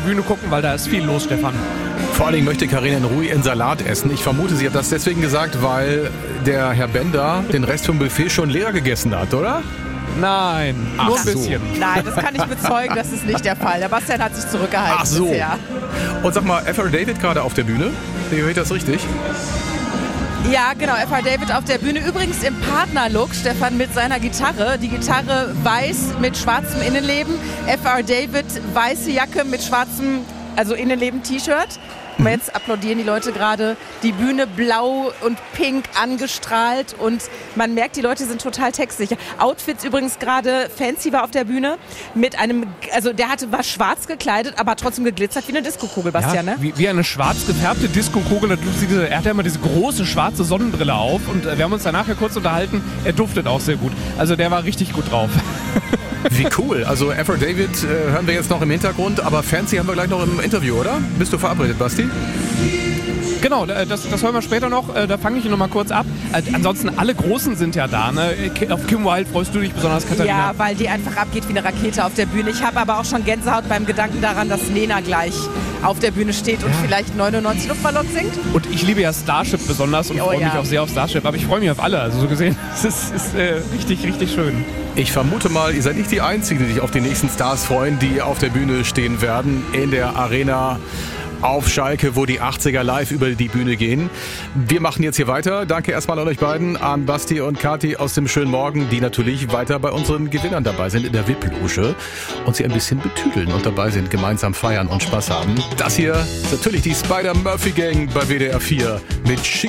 Bühne gucken, weil da ist viel los, Stefan. Vor allen Dingen möchte Carina in Ruhe ihren Salat essen. Ich vermute, sie hat das deswegen gesagt, weil der Herr Bender den Rest vom Buffet schon leer gegessen hat, oder? Nein, nur ein bisschen. Nein, das kann ich bezeugen, das ist nicht der Fall. Der Bastian hat sich zurückgehalten Ach so. bisher. Und sag mal, F.R. David gerade auf der Bühne? Höre ich das richtig? Ja, genau, F.R. David auf der Bühne. Übrigens im Partnerlook, Stefan, mit seiner Gitarre. Die Gitarre weiß mit schwarzem Innenleben. F.R. David weiße Jacke mit schwarzem, also Innenleben-T-Shirt. Aber jetzt applaudieren die Leute gerade. Die Bühne blau und pink angestrahlt und man merkt, die Leute sind total textsicher. Outfits übrigens gerade, Fancy war auf der Bühne mit einem, also der war schwarz gekleidet, aber trotzdem geglitzert wie eine Diskokugel, Bastian, ne? Wie eine schwarz gefärbte Disco-Kugel. Er hat ja immer diese große schwarze Sonnenbrille auf und wir haben uns danach ja kurz unterhalten. Er duftet auch sehr gut. Also der war richtig gut drauf. Wie cool. Also F.R. David hören wir jetzt noch im Hintergrund, aber Fancy haben wir gleich noch im Interview, oder? Bist du verabredet, Basti? Genau, das hören wir später noch. Da fange ich noch mal kurz ab. Ansonsten, alle Großen sind ja da. Ne? Auf Kim Wilde freust du dich besonders, Katharina? Ja, weil die einfach abgeht wie eine Rakete auf der Bühne. Ich habe aber auch schon Gänsehaut beim Gedanken daran, dass Lena gleich auf der Bühne steht und vielleicht 99 Luftballons singt. Und ich liebe ja Starship besonders und freue mich auch sehr auf Starship. Aber ich freue mich auf alle. Also so gesehen, es ist richtig, richtig schön. Ich vermute mal, ihr seid nicht die Einzigen, die sich auf die nächsten Stars freuen, die auf der Bühne stehen werden in der Arena auf Schalke, wo die 80er live über die Bühne gehen. Wir machen jetzt hier weiter. Danke erstmal an euch beiden, an Basti und Kathi aus dem schönen Morgen, die natürlich weiter bei unseren Gewinnern dabei sind in der VIP-Loge und sie ein bisschen betüdeln und dabei sind, gemeinsam feiern und Spaß haben. Das hier ist natürlich die Spider-Murphy Gang bei WDR 4 mit